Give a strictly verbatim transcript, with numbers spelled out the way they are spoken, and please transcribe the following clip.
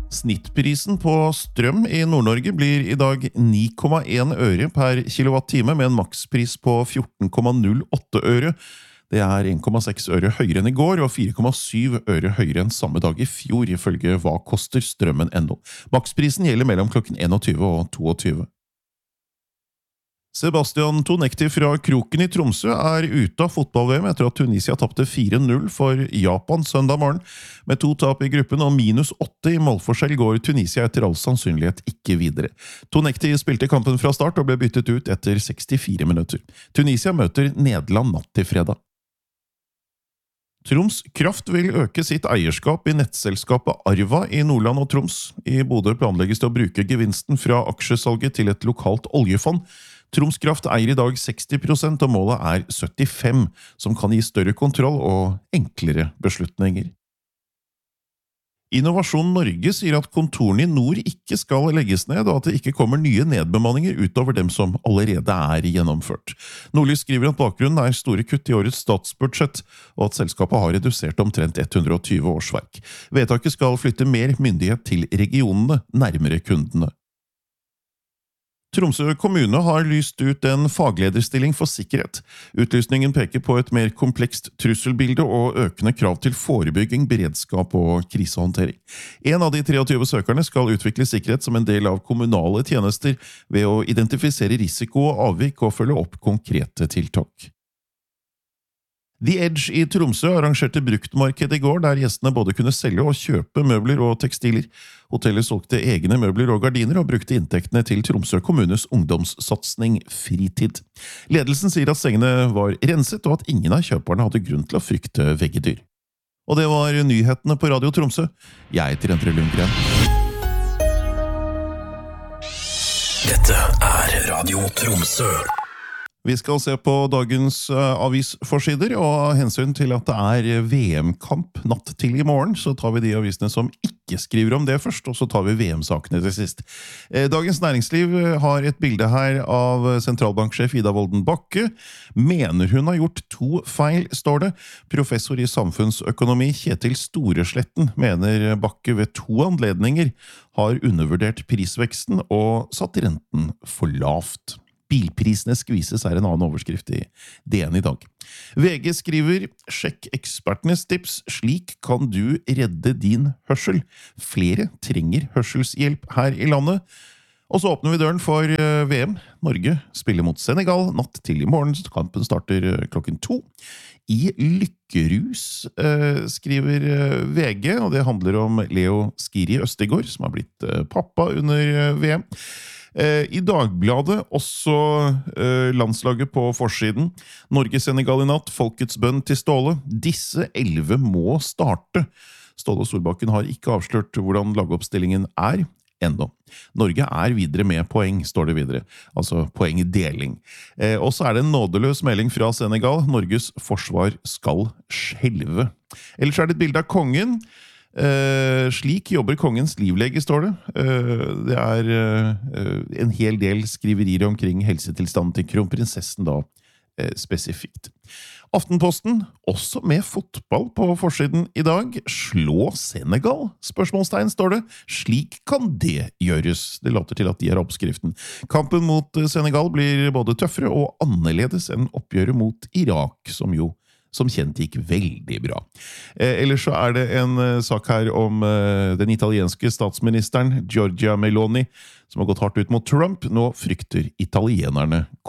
Snittprisen på strøm i Nord-Norge blir i dag ni komma en øre per kilowatt-time, med en makspris på fjorten komma null åtte øre. Det er en komma seks øre høyere enn i går, og fire komma syv øre høyere enn samme dag i fjor, ifølge Hva koster strømmen punkt no. Maksprisen gjelder mellom klokken tjueen og tjueto. Sebastian Tonekti fra Kroken i Tromsø er ute av fotball-V M etter at Tunisia tapte fire null for Japan søndag morgen. Med to tap i gruppen og minus åtte i målforskjell går Tunisia etter all sannsynlighet ikke videre. Tonekti spilte kampen fra start og ble byttet ut etter sekstifire minutter. Tunisia møter Nederland natt til fredag. Troms Kraft vil øke sitt eierskap i nettselskapet Arva i Nordland og Troms. I Bodø planlegges det å bruke gevinsten fra aksjesalget til et lokalt oljefond. Troms Kraft eier i dag seksti prosent, og målet er syttifem, som kan gi større kontroll og enklere beslutninger. Innovasjon Norge sier at kontorene i nord ikke skal legges ned, og at det ikke kommer nye nedbemanninger utover dem som allerede er gjennomført. Nordlys skriver at bakgrunnen er store kutt i årets statsbudsjett, og at selskapet har redusert omtrent hundre og tjue årsverk. Vedtaket skal flytte mer myndighet til regionene, nærmere kundene. Tromsø kommune har lyst ut en faglederstilling for sikkerhet. Utlysningen peker på et mer komplekst trusselbilde og økende krav til forebygging, beredskap og krisehåndtering. En av de treogtyve søkerne skal utvikle sikkerhet som en del av kommunale tjenester ved å identifisere risiko og avvik og følge opp konkrete tiltak. The Edge i Tromsø arrangerte bruktmarked i går, der gjestene både kunne selge og kjøpe møbler og tekstiler. Hotellet solgte egne møbler og gardiner og brukte inntektene til Tromsø kommunes ungdomssatsning Fritid. Ledelsen sier at sengene var renset, og at ingen av kjøperne hadde grunn til å frykte veggedyr. Og det var nyhetene på Radio Tromsø. Jeg heter Endre Lundgren. Dette er Radio Tromsø. Vi skal se på dagens avisforsider, og av hensyn til at det er V M-kamp natt til i morgen, så tar vi de avisene som ikke skriver om det først, og så tar vi V M-sakene til sist. Dagens Næringsliv har et bilde her av sentralbanksjef Ida Wolden Bakke. Mener hun har gjort to feil, står det. Professor i samfunnsøkonomi Kjetil Storesletten mener Bakke ved to anledninger har undervurdert prisveksten og satt renten for lavt. Bilprisene skvises er en annen overskrift i D N i dag. V G skriver, sjekk ekspertenes tips, slik kan du redde din hørsel. Flere trenger hørselshjelp her i landet. Og så åpner vi døren for V M. Norge spiller mot Senegal natt til i morgen. Kampen starter klokken to. I lykkerus, eh, skriver V G, og det handler om Leo Skiri Østegård, som har blitt eh, pappa under V M. I Dagbladet også eh, landslaget på forsiden. Norge-Senegal i natt, folkets bønn til Ståle. Disse elleve må starte. Ståle Solbakken har ikke avslørt hvordan lagoppstillingen er enda. Norge er videre med poeng, står det videre. Altså poengdeling. Eh, og så er det en nådeløs melding fra Senegal. Norges forsvar skal skjelve. Ellers er det et bilde av kongen. Uh, slik jobber kongens livlege, står det. Uh, det er uh, en hel del skriverier omkring helsetilstanden til kronprinsessen da, uh, spesifikt. Aftenposten, også med fotball på forsiden i dag. Slå Senegal? Spørsmålstegn, står det. Slik kan det gjøres. Det låter til at de er oppskriften. Kampen mot Senegal blir både tøffere og annerledes enn oppgjøret mot Irak, som jo som kjent gikk veldig bra. Eh, ellers så er det en eh, sak her om eh, den italienske statsministeren Giorgia Meloni, som har gått hardt ut mot Trump. Nå frykter italienerne